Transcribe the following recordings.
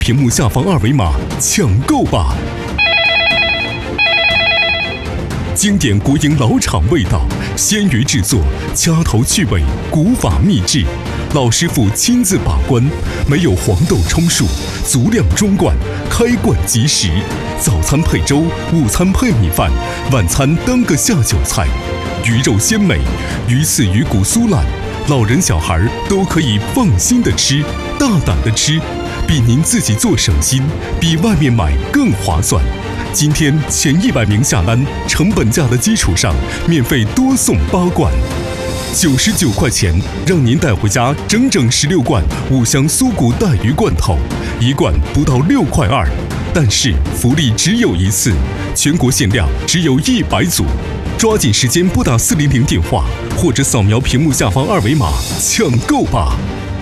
屏幕下方二维码抢购吧！经典国营老厂味道，鲜鱼制作，掐头去尾，古法秘制，老师傅亲自把关，没有黄豆充数，足量装罐，开罐即食。早餐配粥，午餐配米饭，晚餐当个下酒菜。鱼肉鲜美，鱼刺鱼骨酥烂，老人小孩都可以放心的吃，大胆的吃，比您自己做省心，比外面买更划算。今天前100名下单，成本价的基础上，免费多送8罐，99块钱，让您带回家整整16罐5香酥骨带鱼罐头，1罐不到6块2。但是福利只有一次，全国限量只有100组，抓紧时间拨打400电话，或者扫描屏幕下方二维码抢购吧。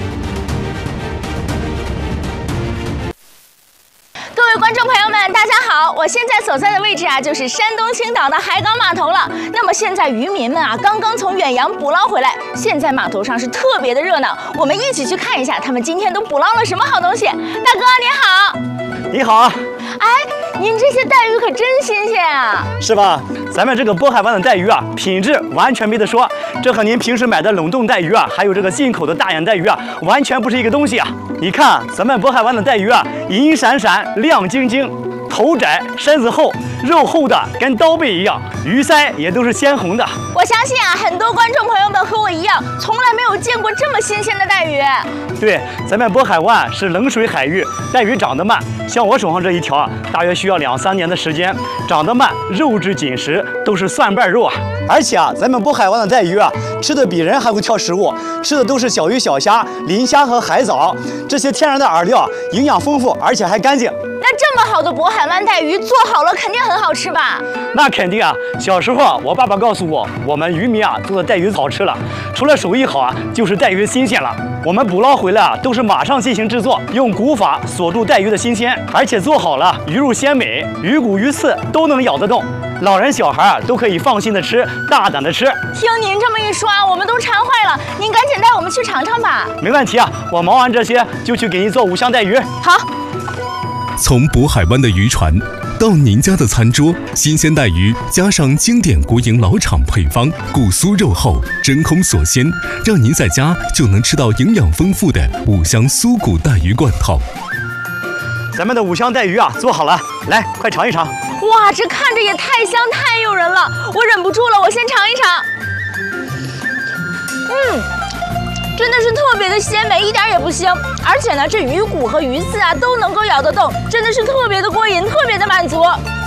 各位观众朋友们，大家好！我现在所在的位置啊，就是山东青岛的海港码头了。那么现在渔民们啊，刚刚从远洋捕捞回来，现在码头上是特别的热闹。我们一起去看一下，他们今天都捕捞了什么好东西。大哥你好。 你好。 哎，您这些带鱼可真新鲜啊！ 是吧？咱们这个渤海湾的带鱼啊，品质完全没得说。这和您平时买的冷冻带鱼啊，还有这个进口的大眼带鱼啊，完全不是一个东西啊！你看咱们渤海湾的带鱼啊，银闪闪，亮晶晶，头窄身子厚，肉厚的跟刀背一样，鱼鳃也都是鲜红的。 我相信啊，很多观众朋友们和我一样，从来没有见过这么新鲜的带鱼。 对，咱们渤海湾是冷水海域，带鱼长得慢，像我手上这一条啊，大约需要2、3年的时间，长得慢，肉质紧实，都是蒜瓣肉啊。而且啊，咱们渤海湾的带鱼啊，吃的比人还会挑食物，吃的都是小鱼小虾、磷虾和海藻，这些天然的饵料，营养丰富，而且还干净。 那这么好的渤海湾带鱼做好了，肯定很好吃吧？ 那肯定啊！小时候啊，我爸爸告诉我，我们渔民啊做的带鱼好吃了，除了手艺好啊，就是带鱼新鲜了。我们捕捞回来啊，都是马上进行制作，用古法锁住带鱼的新鲜，而且做好了，鱼肉鲜美，鱼骨鱼刺都能咬得动，老人小孩啊都可以放心的吃，大胆的吃。 听您这么一说啊，我们都馋坏了，您赶紧带我们去尝尝吧。 没问题啊，我忙完这些就去给您做5香带鱼。 好。 从渤海湾的渔船到您家的餐桌，新鲜带鱼加上经典国营老厂配方，骨酥肉厚，真空锁鲜，让您在家就能吃到营养丰富的5香酥骨带鱼罐头。 咱们的5香带鱼啊做好了，来，快尝一尝。 哇，这看着也太香太诱人了，我忍不住了，我先尝一尝。真的是特别的鲜美，一点也不腥，而且呢，这鱼骨和鱼刺啊都能够咬得动，真的是特别的过瘾，特别的满足。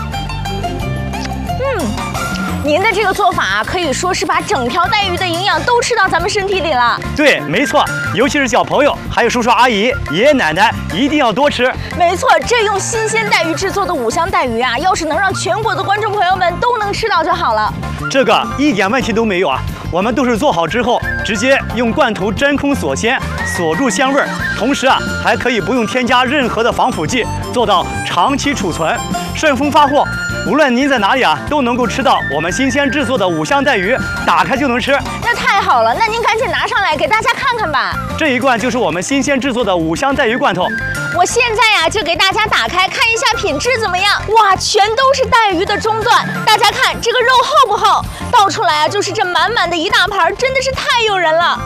您的这个做法啊，可以说是把整条带鱼的营养都吃到咱们身体里了。 对，没错，尤其是小朋友，还有叔叔阿姨、爷爷奶奶，一定要多吃。 没错，这用新鲜带鱼制作的5香带鱼啊，要是能让全国的观众朋友们都能吃到就好了。 这个一点问题都没有啊！我们都是做好之后，直接用罐头真空锁鲜，锁住鲜味儿，同时啊，还可以不用添加任何的防腐剂，做到长期储存、顺丰发货。无论您在哪里啊，都能够吃到我们新鲜制作的5香带鱼，打开就能吃。 那太好了，那您赶紧拿上来给大家看看吧。 这一罐就是我们新鲜制作的5香带鱼罐头。 我现在呀就给大家打开看一下品质怎么样。哇，全都是带鱼的中段，大家看这个肉厚不厚？倒出来啊就是这满满的一大盘，真的是太诱人了。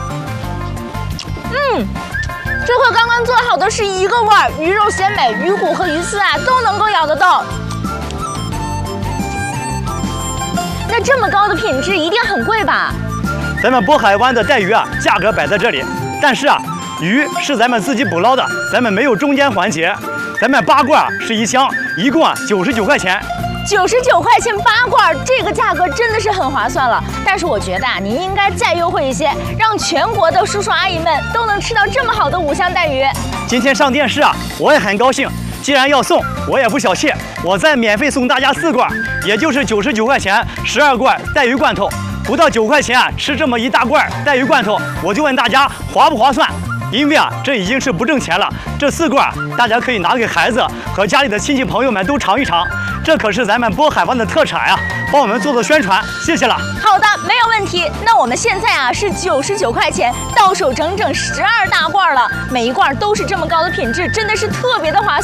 这和刚刚做好的是一个味儿，鱼肉鲜美，鱼骨和鱼刺啊都能够咬得动。那这么高的品质一定很贵吧？ 咱们渤海湾的带鱼啊，价格摆在这里，但是啊，鱼是咱们自己捕捞的，咱们没有中间环节。咱们8罐是1箱，一共99块钱。 99块钱8罐，这个价格真的是很划算了。但是我觉得啊，您应该再优惠一些，让全国的叔叔阿姨们都能吃到这么好的5香带鱼。 今天上电视啊，我也很高兴。既然要送，我也不小气，我再免费送大家4罐，也就是99块钱12罐带鱼罐头。不到9块钱啊，吃这么一大罐带鱼罐头，我就问大家划不划算？因为啊，这已经是不挣钱了。这4罐大家可以拿给孩子和家里的亲戚朋友们都尝一尝，这可是咱们渤海湾的特产呀，帮我们做宣传，谢谢了。 好的，没有问题。那我们现在啊是99块钱到手整整12大罐了，每一罐都是这么高的品质，真的是特别的划算。